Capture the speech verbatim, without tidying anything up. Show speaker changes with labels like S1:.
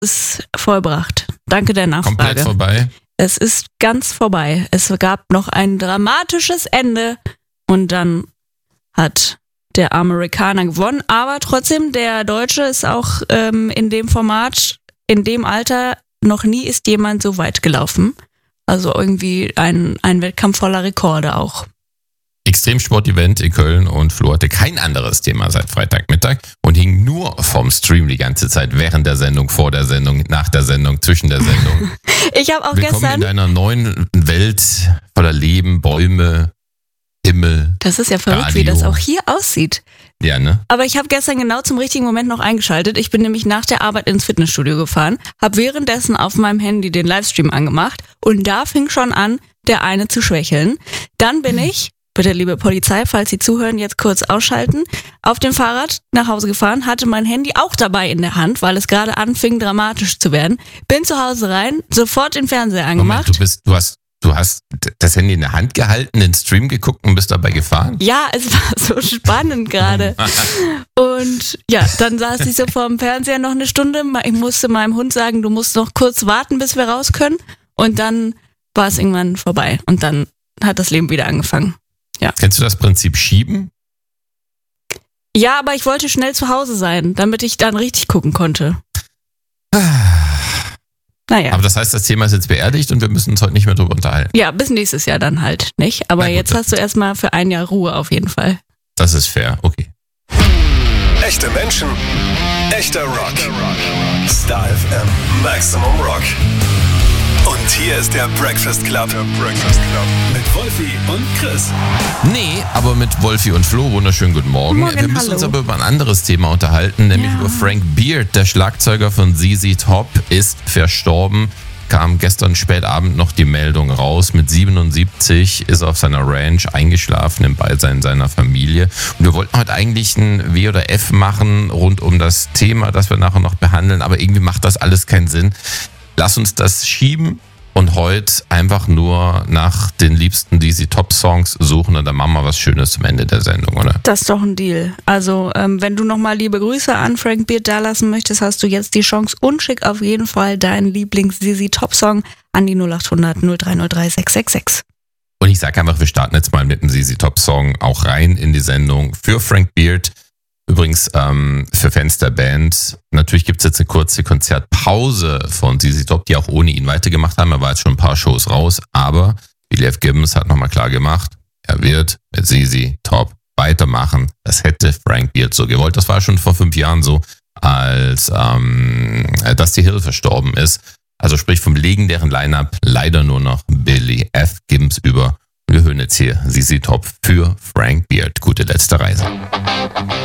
S1: ist vollbracht. Danke der Nachfrage.
S2: Komplett vorbei?
S1: Es ist ganz vorbei. Es gab noch ein dramatisches Ende und dann hat der Amerikaner gewonnen. Aber trotzdem, der Deutsche ist auch ähm, in dem Format, in dem Alter, noch nie ist jemand so weit gelaufen. Also irgendwie ein, ein Wettkampf voller Rekorde auch.
S2: Extremsport-Event in Köln und Flo hatte kein anderes Thema seit Freitagmittag und hing nur vom Stream die ganze Zeit, während der Sendung, vor der Sendung, nach der Sendung, zwischen der Sendung.
S1: Ich habe auch
S2: Willkommen
S1: gestern...
S2: in einer neuen Welt voller Leben, Bäume, Himmel.
S1: Das ist ja verrückt,
S2: Radio.
S1: Wie das auch hier aussieht.
S2: Ja, ne?
S1: Aber ich habe gestern genau zum richtigen Moment noch eingeschaltet. Ich bin nämlich nach der Arbeit ins Fitnessstudio gefahren, habe währenddessen auf meinem Handy den Livestream angemacht und da fing schon an, der eine zu schwächeln. Dann bin ich... Bitte, liebe Polizei, falls Sie zuhören, jetzt kurz ausschalten. Auf dem Fahrrad nach Hause gefahren, hatte mein Handy auch dabei in der Hand, weil es gerade anfing, dramatisch zu werden. Bin zu Hause rein, sofort den Fernseher angemacht.
S2: Moment, du bist, du hast, du hast das Handy in der Hand gehalten, den Stream geguckt und bist dabei gefahren?
S1: Ja, es war so spannend gerade. Und ja, dann saß ich so vor dem Fernseher noch eine Stunde. Ich musste meinem Hund sagen, du musst noch kurz warten, bis wir raus können. Und dann war es irgendwann vorbei. Und dann hat das Leben wieder angefangen. Ja.
S2: Kennst du das Prinzip Schieben?
S1: Ja, aber ich wollte schnell zu Hause sein, damit ich dann richtig gucken konnte. Naja.
S2: Aber das heißt, das Thema ist jetzt beerdigt und wir müssen uns heute nicht mehr drüber unterhalten.
S1: Ja, bis nächstes Jahr dann halt, nicht? Aber
S2: gut,
S1: jetzt hast du erstmal für ein Jahr Ruhe auf jeden Fall.
S2: Das ist fair, okay.
S3: Echte Menschen, echter Rock. Star F M, Maximum Rock. Und hier ist der Breakfast Club. Der Breakfast Club. Mit Wolfi und Chris.
S2: Nee, aber mit Wolfi und Flo. Wunderschönen guten Morgen.
S1: Morgen,
S2: Wir müssen
S1: hallo.
S2: uns aber über ein anderes Thema unterhalten, nämlich
S1: Ja.
S2: über Frank Beard. Der Schlagzeuger von Z Z Top ist verstorben. Kam gestern spät Abend noch die Meldung raus. Mit siebenundsiebzig ist er auf seiner Ranch eingeschlafen im Beisein seiner Familie. Und wir wollten heute eigentlich ein W oder F machen rund um das Thema, das wir nachher noch behandeln. Aber irgendwie macht das alles keinen Sinn. Lass uns das schieben und heute einfach nur nach den liebsten D Z Top Songs suchen und dann machen wir was Schönes zum Ende der Sendung, oder?
S1: Das ist doch ein Deal. Also, ähm, wenn du nochmal liebe Grüße an Frank Beard dalassen möchtest, hast du jetzt die Chance und schick auf jeden Fall deinen Lieblings-Z Z Top Song an die null acht hundert null drei null drei sechs sechs sechs.
S2: Und ich sage einfach, wir starten jetzt mal mit dem Z Z Top Song auch rein in die Sendung für Frank Beard. Übrigens ähm, für Fans der Band, natürlich gibt es jetzt eine kurze Konzertpause von Z Z Top, die auch ohne ihn weitergemacht haben. Er war jetzt schon ein paar Shows raus, aber Billy F. Gibbons hat nochmal klar gemacht, er wird mit Z Z Top weitermachen. Das hätte Frank Beard so gewollt. Das war schon vor fünf Jahren so, als ähm, Dusty Hill verstorben ist. Also sprich vom legendären Line-Up leider nur noch Billy F. Gibbons über. Wir hören jetzt hier Z Z Top für Frank Beard. Gute letzte Reise.